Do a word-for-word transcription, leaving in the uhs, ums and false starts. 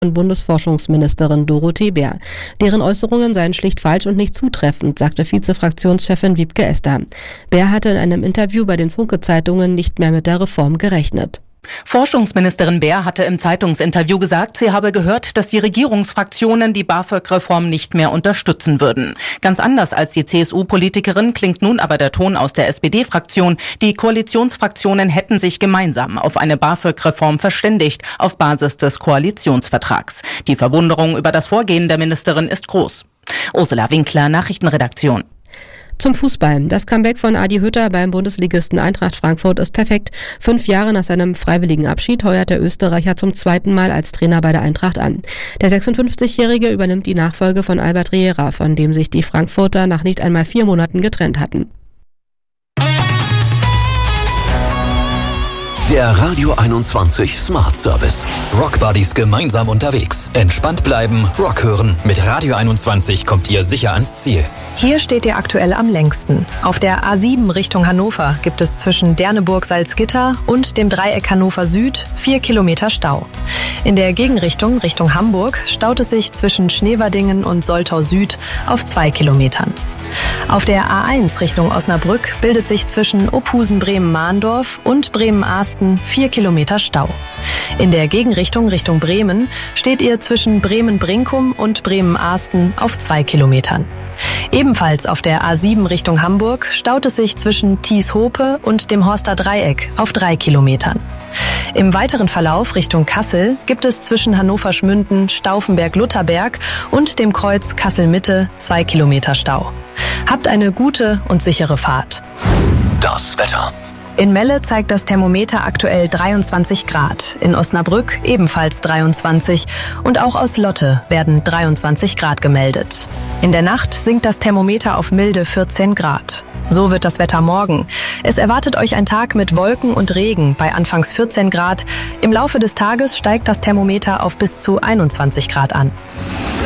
Bundesforschungsministerin Dorothee Bär. Deren Äußerungen seien schlicht falsch und nicht zutreffend, sagte Vize-Fraktionschefin Wiebke Esther. Bär hatte in einem Interview bei den Funke-Zeitungen nicht mehr mit der Reform gerechnet. Forschungsministerin Bär hatte im Zeitungsinterview gesagt, sie habe gehört, dass die Regierungsfraktionen die BAföG-Reform nicht mehr unterstützen würden. Ganz anders als die C S U-Politikerin klingt nun aber der Ton aus der S P D-Fraktion. Die Koalitionsfraktionen hätten sich gemeinsam auf eine BAföG-Reform verständigt, auf Basis des Koalitionsvertrags. Die Verwunderung über das Vorgehen der Ministerin ist groß. Ursula Winkler, Nachrichtenredaktion. Zum Fußball. Das Comeback von Adi Hütter beim Bundesligisten Eintracht Frankfurt ist perfekt. Fünf Jahre nach seinem freiwilligen Abschied heuert der Österreicher zum zweiten Mal als Trainer bei der Eintracht an. Der sechsundfünfzigjährige übernimmt die Nachfolge von Albert Riera, von dem sich die Frankfurter nach nicht einmal vier Monaten getrennt hatten. Der Radio einundzwanzig Smart Service. Rockbuddies gemeinsam unterwegs. Entspannt bleiben, Rock hören. Mit Radio einundzwanzig kommt ihr sicher ans Ziel. Hier steht ihr aktuell am längsten. Auf der A sieben Richtung Hannover gibt es zwischen Derneburg-Salzgitter und dem Dreieck Hannover Süd vier Kilometer Stau. In der Gegenrichtung Richtung Hamburg staut es sich zwischen Schneverdingen und Soltau Süd auf zwei Kilometern. Auf der A eins Richtung Osnabrück bildet sich zwischen Ophusen-Bremen-Mahndorf und Bremen-Ahsten vier Kilometer Stau. In der Gegenrichtung Richtung Bremen steht ihr zwischen Bremen-Brinkum und Bremen-Ahsten auf zwei Kilometern. Ebenfalls auf der A sieben Richtung Hamburg staut es sich zwischen Thies-Hope und dem Horster Dreieck auf drei Kilometern. Im weiteren Verlauf Richtung Kassel gibt es zwischen Hannover-Schmünden, Stauffenberg-Lutherberg und dem Kreuz Kassel-Mitte zwei Kilometer Stau. Habt eine gute und sichere Fahrt. Das Wetter. In Melle zeigt das Thermometer aktuell dreiundzwanzig Grad, in Osnabrück ebenfalls dreiundzwanzig und auch aus Lotte werden dreiundzwanzig Grad gemeldet. In der Nacht sinkt das Thermometer auf milde vierzehn Grad. So wird das Wetter morgen. Es erwartet euch ein Tag mit Wolken und Regen bei anfangs vierzehn Grad. Im Laufe des Tages steigt das Thermometer auf bis zu einundzwanzig Grad an.